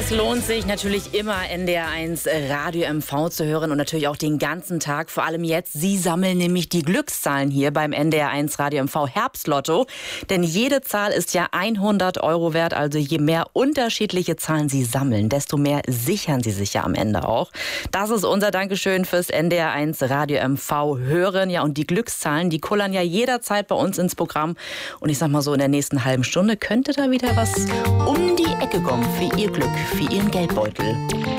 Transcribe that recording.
Es lohnt sich natürlich immer NDR1 Radio MV zu hören und natürlich auch den ganzen Tag, vor allem jetzt. Sie sammeln nämlich die Glückszahlen hier beim NDR1 Radio MV Herbstlotto. Denn jede Zahl ist ja 100 € wert, also je mehr unterschiedliche Zahlen Sie sammeln, desto mehr sichern Sie sich ja am Ende auch. Das ist unser Dankeschön fürs NDR1 Radio MV hören. Ja, und die Glückszahlen, die kullern ja jederzeit bei uns ins Programm. Und ich sag mal so, in der nächsten halben Stunde könnte da wieder was um die Ecke kommen für Ihr Glück, für Ihren Geldbeutel.